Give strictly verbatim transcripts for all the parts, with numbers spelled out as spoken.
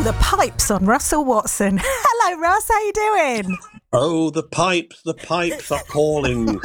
The Pipes on Russell Watson. Hello, Russ. How you doing? Oh, the pipes, the pipes are calling.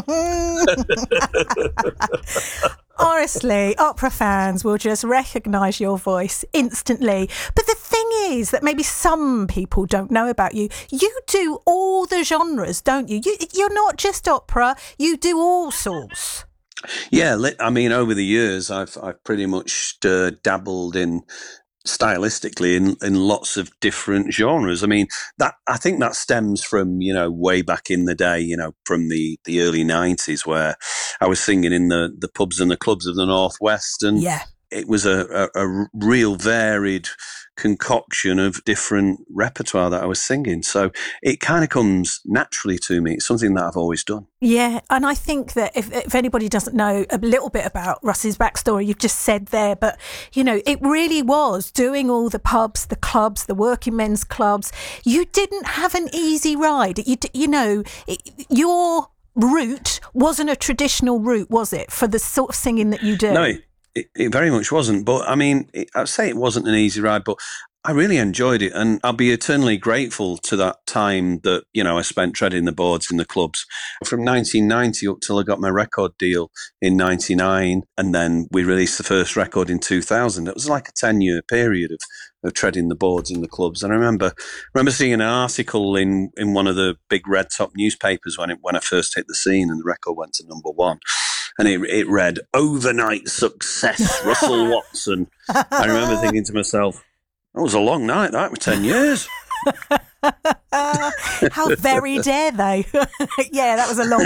Honestly, opera fans will just recognise your voice instantly. But the thing is that maybe some people don't know about you. You do all the genres, don't you? you you're not just opera. You do all sorts. Yeah, I mean, over the years, I've I've pretty much uh, dabbled in stylistically in, in lots of different genres. I mean, that I think that stems from, you know, way back in the day, you know, from the, the early nineties, where I was singing in the, the pubs and the clubs of the Northwest, and yeah. it was a, a, a real varied concoction of different repertoire that I was singing. So it kind of comes naturally to me. It's something that I've always done. Yeah, and I think that if, if anybody doesn't know a little bit about Russ's backstory, you've just said there, but, you know, it really was doing all the pubs, the clubs, the working men's clubs. You didn't have an easy ride. You, you know, it, your route wasn't a traditional route, was it, for the sort of singing that you do? No, It, it very much wasn't. But I mean, it, I'd say it wasn't an easy ride, but I really enjoyed it. And I'll be eternally grateful to that time that, you know, I spent treading the boards in the clubs from nineteen ninety up till I got my record deal in ninety-nine. And then we released the first record in two thousand. It was like a ten year period of, of treading the boards in the clubs. And I remember remember seeing an article in, in one of the big red top newspapers when it, when I first hit the scene and the record went to number one. And it, it read, "Overnight Success, Russell Watson." I remember thinking to myself, that was a long night, that was ten years. How very dare they? Yeah, that was a long